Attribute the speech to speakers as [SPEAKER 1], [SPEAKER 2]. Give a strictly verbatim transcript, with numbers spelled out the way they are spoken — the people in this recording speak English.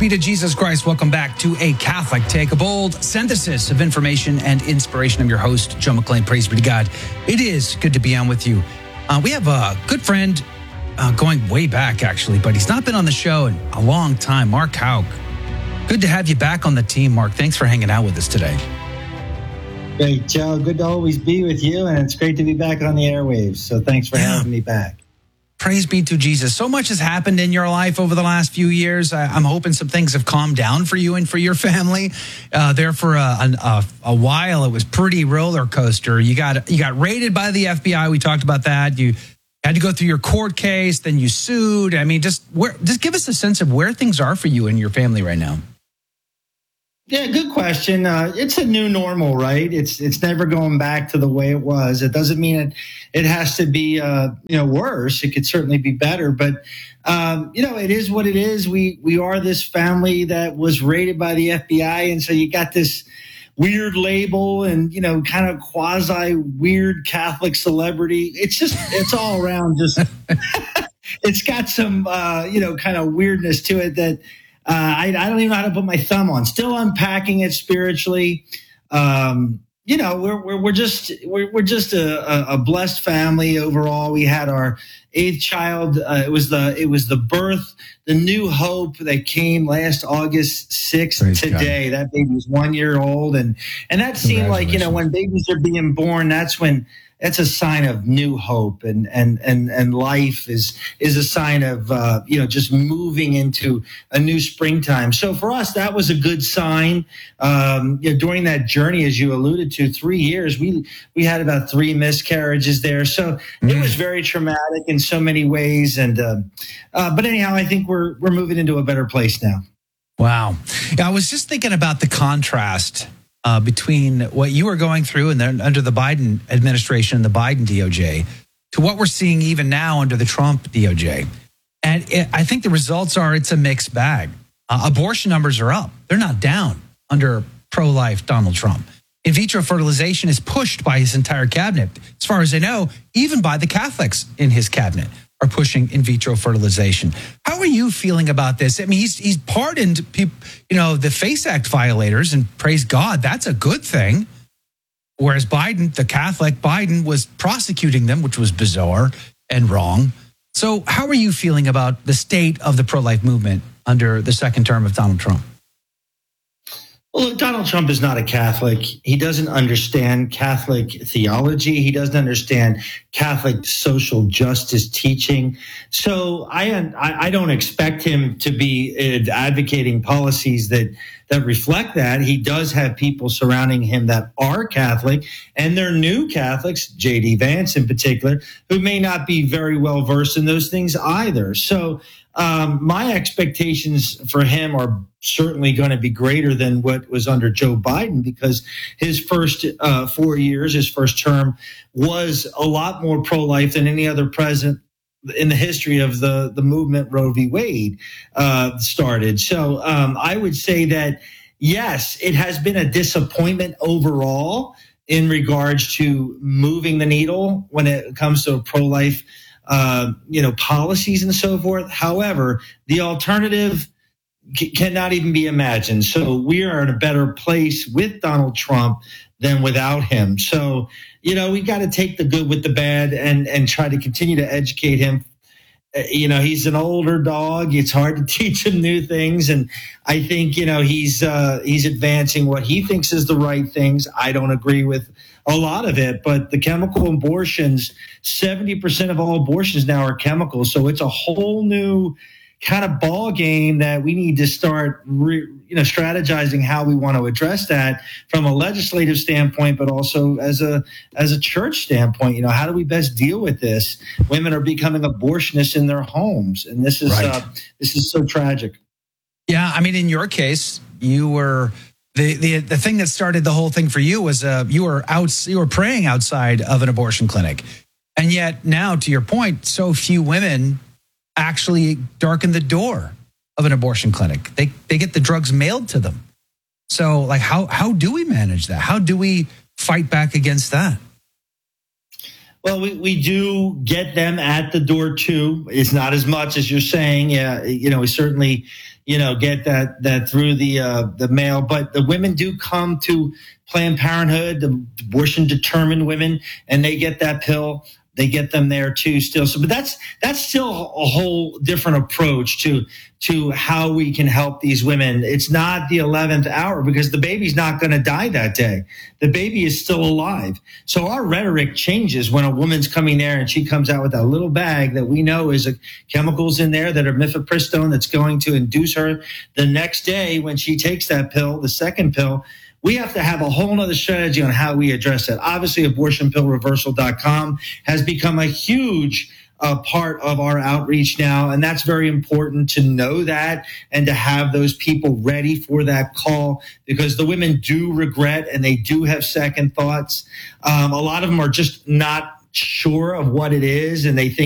[SPEAKER 1] be to Jesus Christ. Welcome back to A Catholic Take, a bold synthesis of information and inspiration. I'm your host, Joe McClain. Praise be to God. It is good to be on with you. Uh, we have a good friend uh, going way back, actually, but he's not been on the show in a long time. Mark Houck. Good to have you back on the team, Mark. Thanks for hanging out with us today.
[SPEAKER 2] Great, Joe. Good to always be with you, and it's great to be back on the airwaves. So thanks for yeah. having me back.
[SPEAKER 1] Praise be to Jesus. So much has happened in your life over the last few years. I, I'm hoping some things have calmed down for you and for your family. Uh, there for a, a, a while, it was pretty roller coaster. You got you got raided by the F B I. We talked about that. You had to go through your court case. Then you sued. I mean, just where, just give us a sense of where things are for you and your family right now.
[SPEAKER 2] Yeah, good question. Uh, it's a new normal, right? It's it's never going back to the way it was. It doesn't mean it it has to be uh, you know worse. It could certainly be better, but um, you know it is what it is. We we are this family that was raided by the F B I, and so you got this weird label and you know kind of quasi weird Catholic celebrity. It's just it's all around just it's got some uh, you know kind of weirdness to it that. Uh, I, I don't even know how to put my thumb on. Still unpacking it spiritually. Um, you know, we're we're, we're just we're, we're just a, a blessed family overall. We had our eighth child. Uh, it was the it was the birth, the new hope that came last August sixth. Praise today, God. That baby was one year old, and and that seemed like you know when babies are being born, that's when. That's a sign of new hope, and and and and life is is a sign of uh, you know just moving into a new springtime. So for us, that was a good sign. Um, you know, during that journey, as you alluded to, three years we we had about three miscarriages there. So mm. it was very traumatic in so many ways. And uh, uh, but anyhow, I think we're we're moving into a better place now.
[SPEAKER 1] Wow, yeah, I was just thinking about the contrast. Uh, between what you were going through and then under the Biden administration and the Biden D O J to what we're seeing even now under the Trump D O J. And it, I think the results are it's a mixed bag. Uh, abortion numbers are up. They're not down under pro-life Donald Trump. In vitro fertilization is pushed by his entire cabinet. As far as I know, even by the Catholics in his cabinet are pushing in vitro fertilization. How are you feeling about this? I mean, he's he's pardoned people, you know, the FACE Act violators, and praise God, that's a good thing. Whereas Biden, the Catholic Biden, was prosecuting them, which was bizarre and wrong. So how are you feeling about the state of the pro-life movement under the second term of Donald Trump?
[SPEAKER 2] Well, look, Donald Trump is not a Catholic. He doesn't understand Catholic theology. He doesn't understand Catholic social justice teaching. So I I don't expect him to be advocating policies that that reflect that. He does have people surrounding him that are Catholic, and they're new Catholics, J D Vance in particular, who may not be very well versed in those things either. So um, my expectations for him are certainly going to be greater than what was under Joe Biden, because his first uh, four years, his first term, was a lot more pro-life than any other president in the history of the, the movement Roe v. Wade uh, started. So um, I would say that, yes, it has been a disappointment overall in regards to moving the needle when it comes to pro-life uh, you know, policies and so forth. However, the alternative cannot even be imagined. So we are in a better place with Donald Trump than without him. So, you know, we got to take the good with the bad and, and try to continue to educate him. You know, he's an older dog. It's hard to teach him new things. And I think, you know, he's uh, he's advancing what he thinks is the right things. I don't agree with a lot of it, but the chemical abortions, seventy percent of all abortions now are chemical. So it's a whole new kind of ball game that we need to start, re, you know, strategizing how we want to address that from a legislative standpoint, but also as a as a church standpoint. You know, how do we best deal with this? Women are becoming abortionists in their homes, and this is right. uh, this is so tragic.
[SPEAKER 1] Yeah, I mean, in your case, you were the the the thing that started the whole thing for you was uh, you were out you were praying outside of an abortion clinic, and yet now, to your point, so few women actually darken the door of an abortion clinic. They they get the drugs mailed to them. So, like, how how do we manage that? How do we fight back against that?
[SPEAKER 2] Well, we, we do get them at the door too. It's not as much as you're saying. Yeah, you know, we certainly, you know, get that that through the uh, the mail. But the women do come to Planned Parenthood, the abortion determined women, and they get that pill. They get them there too still. So, but that's that's still a whole different approach to to how we can help these women. It's not the eleventh hour because the baby's not going to die that day. The baby is still alive. So our rhetoric changes when a woman's coming there and she comes out with that little bag that we know is a, chemicals in there that are mifepristone that's going to induce her. The next day when she takes that pill, the second pill, we have to have a whole nother strategy on how we address it. Obviously, abortion pill reversal dot com has become a huge uh, part of our outreach now, and that's very important to know that and to have those people ready for that call because the women do regret and they do have second thoughts. Um, a lot of them are just not sure of what it is, and they think